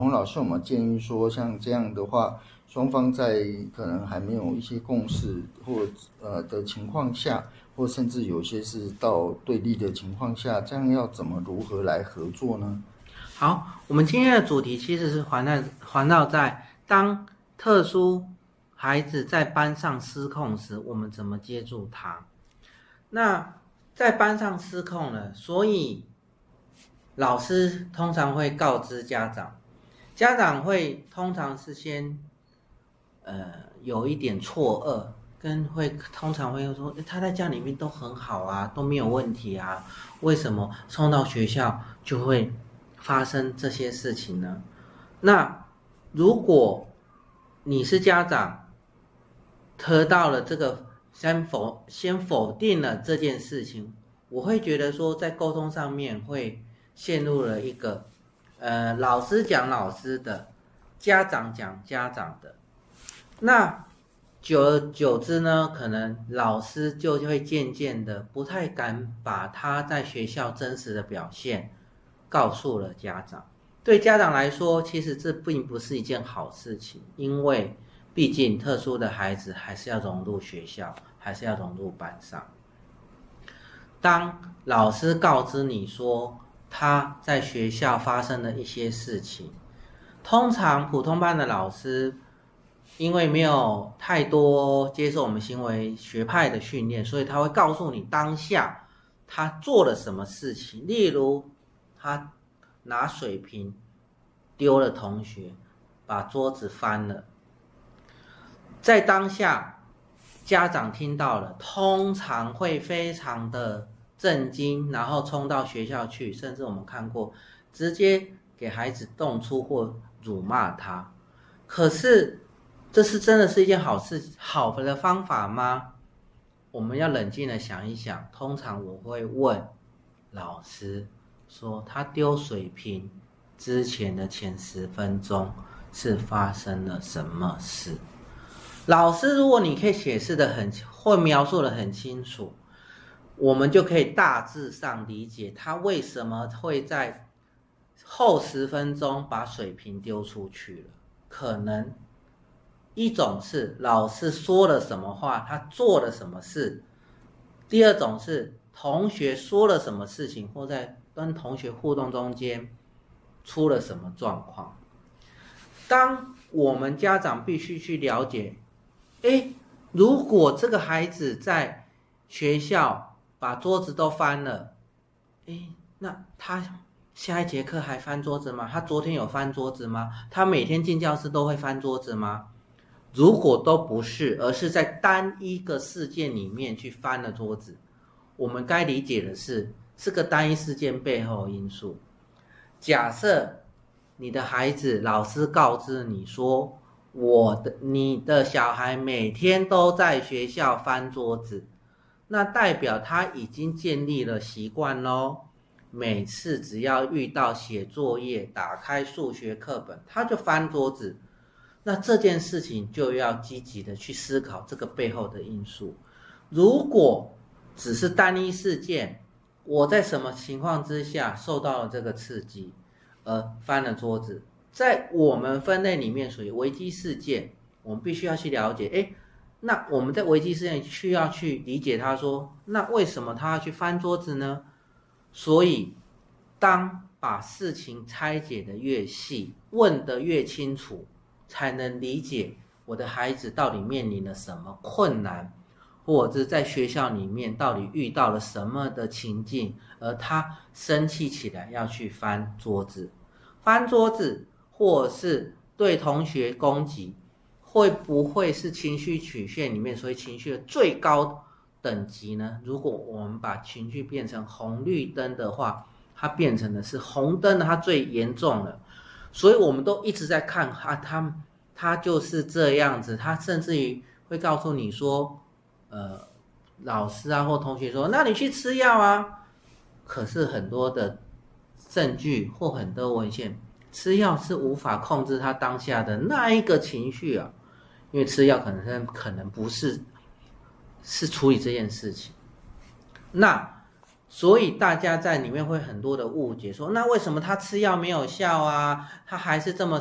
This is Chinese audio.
洪老师有没有建议说，像这样的话，双方在可能还没有一些共识或的情况下，或甚至有些是到对立的情况下，这样要如何来合作呢？ 好，我们今天的主题其实是环绕在当特殊孩子在班上失控时，我们怎么接住他？那在班上失控了，所以老师通常会告知家长，家长会通常是先有一点错愕，通常会说他在家里面都很好啊，都没有问题啊，为什么送到学校就会发生这些事情呢？那如果你是家长，得到了这个先否定了这件事情，我会觉得说在沟通上面会陷入了一个老师讲老师的，家长讲家长的。那久而久之呢，可能老师就会渐渐的不太敢把他在学校真实的表现告诉了家长。对家长来说，其实这并不是一件好事情，因为毕竟特殊的孩子还是要融入学校，还是要融入班上。当老师告知你说他在学校发生的一些事情，通常普通班的老师因为没有太多接受我们行为学派的训练，所以他会告诉你当下他做了什么事情，例如他拿水瓶丢了同学，把桌子翻了。在当下家长听到了，通常会非常的震惊，然后冲到学校去，甚至我们看过直接给孩子动粗或辱骂他。可是这是真的是一件好的方法吗？我们要冷静的想一想。通常我会问老师说，他丢水瓶之前的前10分钟是发生了什么事？老师如果你可以解释的或描述的很清楚，我们就可以大致上理解他为什么会在后10分钟把水瓶丢出去了。可能一种是老师说了什么话，他做了什么事；第二种是同学说了什么事情，或在跟同学互动中间出了什么状况。当我们家长必须去了解，如果这个孩子在学校把桌子都翻了，那他下一节课还翻桌子吗？他昨天有翻桌子吗？他每天进教室都会翻桌子吗？如果都不是，而是在单一个事件里面去翻了桌子，我们该理解的是这个单一事件背后的因素。假设你的孩子，老师告知你说，你的小孩每天都在学校翻桌子，那代表他已经建立了习惯咯。每次只要遇到写作业，打开数学课本，他就翻桌子。那这件事情就要积极的去思考这个背后的因素。如果只是单一事件，我在什么情况之下受到了这个刺激而翻了桌子，在我们分类里面属于危机事件，我们必须要去了解，那我们在危机事件需要去理解他说，那为什么他要去翻桌子呢？所以当把事情拆解的越细，问得越清楚，才能理解我的孩子到底面临了什么困难，或者是在学校里面到底遇到了什么的情境，而他生气起来要去翻桌子。翻桌子或者是对同学攻击，会不会是情绪曲线里面所以情绪的最高等级呢？如果我们把情绪变成红绿灯的话，它变成的是红灯的它最严重了。所以我们都一直在看他就是这样子，他甚至于会告诉你说老师啊或同学说，那你去吃药啊。可是很多的证据或很多文献，吃药是无法控制他当下的那一个情绪啊，因为吃药可能不是处理这件事情。那所以大家在里面会很多的误解，说那为什么他吃药没有效啊？他还是这么